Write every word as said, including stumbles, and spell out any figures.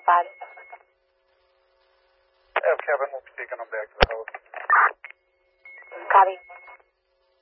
five. F Kevin, we'll be taking them back to the house. Copy.